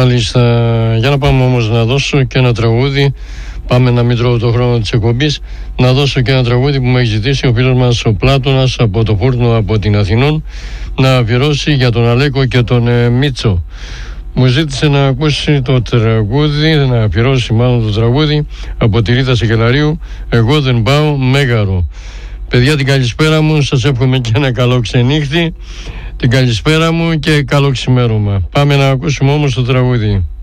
Μάλιστα, για να πάμε όμως να δώσω και ένα τραγούδι. Πάμε να μην τρώω το χρόνο της εκπομπής. Να δώσω και ένα τραγούδι που μου έχει ζητήσει ο φίλος μας ο Πλάτωνας από το Φούρνο από την Αθηνών, να αφιερώσει για τον Αλέκο και τον Μίτσο. Μου ζήτησε να ακούσει το τραγούδι, να αφιερώσει μάλλον το τραγούδι από τη Ρίτα Σικελαρίου, «Εγώ δεν πάω Μέγαρο». Παιδιά, την καλησπέρα μου, σας εύχομαι και ένα καλό ξενύχτη. Την καλησπέρα μου και καλό ξημέρωμα. Πάμε να ακούσουμε όμως το τραγούδι.